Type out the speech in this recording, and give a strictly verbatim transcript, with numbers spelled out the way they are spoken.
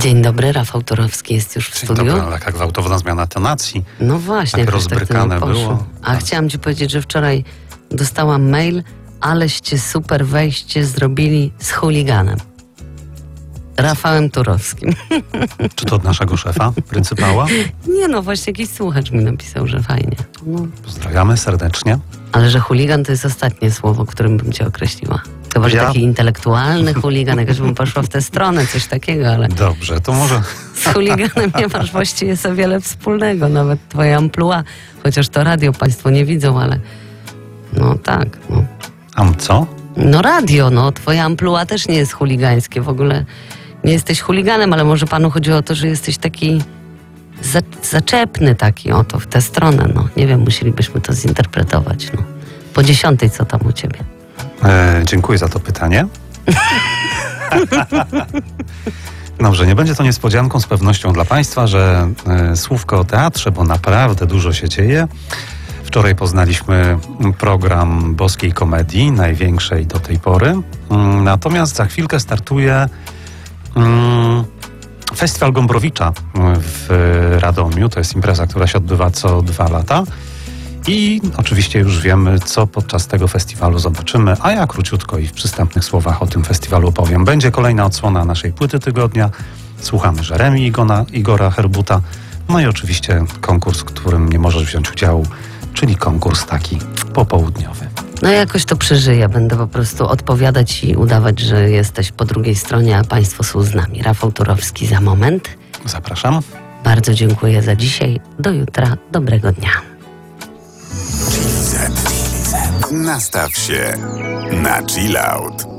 Dzień dobry, Rafał Turowski jest już w Dzień studiu. dobry, ale jak gwałtowna zmiana tonacji. No właśnie, tak jakoś tak to rozbrykane nie poszło. było. A Tak. chciałam ci powiedzieć, że wczoraj dostałam mail, aleście super wejście zrobili z chuliganem. Rafałem Turowskim. Czy to od naszego szefa, pryncypała? Nie no, właśnie jakiś słuchacz mi napisał, że fajnie. No. Pozdrawiamy serdecznie. Ale że chuligan to jest ostatnie słowo, którym bym cię określiła. Chyba, że Ja? taki intelektualny chuligan, jakaś bym poszła w tę stronę, coś takiego, ale Dobrze, to może... z chuliganem nie masz właściwie so wiele wspólnego, nawet twoje amplua, chociaż to radio państwo nie widzą, ale no tak, no. Am co? No radio, no, twoje amplua też nie jest chuligańskie, w ogóle nie jesteś chuliganem, ale może panu chodziło o to, że jesteś taki za, zaczepny taki, o to w tę stronę, no. Nie wiem, musielibyśmy to zinterpretować, no. Po dziesiątej, co tam u ciebie? E, dziękuję za to pytanie. Dobrze, nie będzie to niespodzianką z pewnością dla Państwa, że e, słówko o teatrze, bo naprawdę dużo się dzieje. Wczoraj poznaliśmy program Boskiej Komedii, największej do tej pory. Mm, Natomiast za chwilkę startuje mm, Festiwal Gombrowicza w Radomiu. To jest impreza, która się odbywa co dwa lata. I oczywiście już wiemy, co podczas tego festiwalu zobaczymy, a ja króciutko i w przystępnych słowach o tym festiwalu powiem. Będzie kolejna odsłona naszej płyty tygodnia. Słuchamy Jeremy Igona, Igora Herbuta. No i oczywiście konkurs, w którym nie możesz wziąć udziału, czyli konkurs taki popołudniowy. No jakoś to przeżyję. Będę po prostu odpowiadać i udawać, że jesteś po drugiej stronie, a państwo są z nami. Rafał Turowski za moment. Zapraszam. Bardzo dziękuję za dzisiaj. Do jutra. Dobrego dnia. Nastaw się na chill out.